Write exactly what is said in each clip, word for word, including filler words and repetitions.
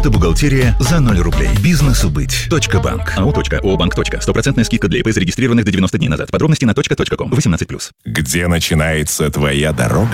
Бухгалтерия за ноль рублей. Бизнесу быть. Точка банк. АО. Ообанк. Стопроцентная скидка для ИП, зарегистрированных до девяносто дней назад. Подробности на точка точка ком. восемнадцать плюс. Где начинается твоя дорога?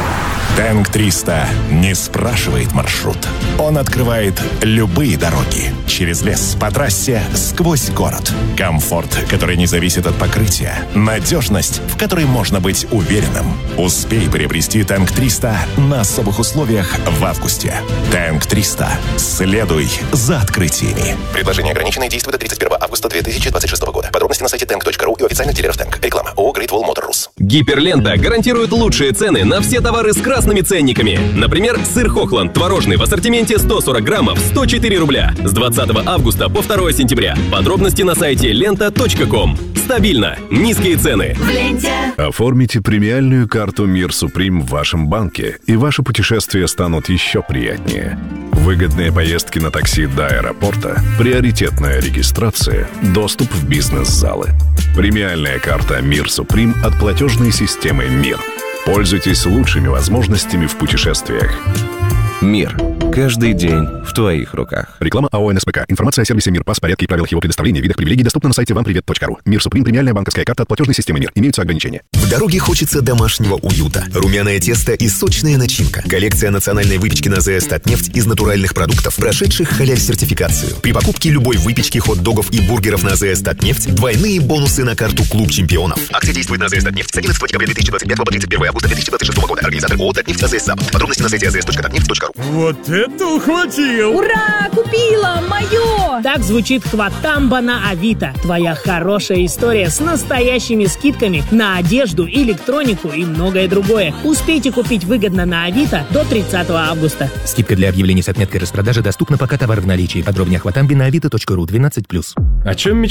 Тэнк триста не спрашивает маршрут. Он открывает любые дороги. Через лес, по трассе, сквозь город. Комфорт, который не зависит от покрытия. Надежность, в которой можно быть уверенным. Успей приобрести Тэнк триста на особых условиях в августе. Тэнк триста. Следуй за открытиями. Предложение ограниченное, действует до тридцать первого августа две тысячи двадцать шестого года. Подробности на сайте тэнк точка ру и официальных дилеров Тэнк. Реклама. ООО Great Wall Motor Rus. Гиперлента гарантирует лучшие цены на все товары с красными ценниками. Например, сыр Хохланд творожный в ассортименте сто сорок граммов сто четыре рубля с двадцатого августа по второго сентября. Подробности на сайте лента точка ком. Стабильно. Низкие цены. В ленте. Оформите премиальную карту Мир Суприм в вашем банке, и ваши путешествия станут еще приятнее. Выгодные поездки на такси до аэропорта, приоритетная регистрация, доступ в бизнес-залы. Премиальная карта Мир Суприм от платежной системы «Мир». Пользуйтесь лучшими возможностями в путешествиях. Мир. Каждый день в твоих руках. Реклама АО НСПК. Информация о сервисе «Мир», пас, порядке и правилах его предоставления, видах привилегий доступна на сайте вам привет точка ру. Мир Суприм. Премиальная банковская карта от платежной системы «Мир». Имеются ограничения. В дороге хочется домашнего уюта. Румяное тесто и сочная начинка. Коллекция национальной выпечки на ЗС «Татнефть» из натуральных продуктов, прошедших халяль-сертификацию. При покупке любой выпечки, хот-догов и бургеров на ЗС «Татнефть» двойные бонусы на карту «Клуб чемпионов». Акция действует на ЗС «Татнефть» с одиннадцатого декабря две тысячи двадцать пятого по тридцать первого августа две тысячи двадцать шестого года. Организатор ООО «Татнефть» АЗС САП. Подробности на сайте а зэ эс точка татнефть точка ру. Вот это ухватил! Ура! Купила! Мое! Так звучит хватамба на Авито. Твоя хорошая история с настоящими скидками на одежду, электронику и многое другое. Успейте купить выгодно на Авито до тридцатого августа. Скидка для объявлений с отметкой распродажи доступна, пока товар в наличии. Подробнее о хватамбе на авито точка ру. двенадцать плюс. О чем мечтаешь?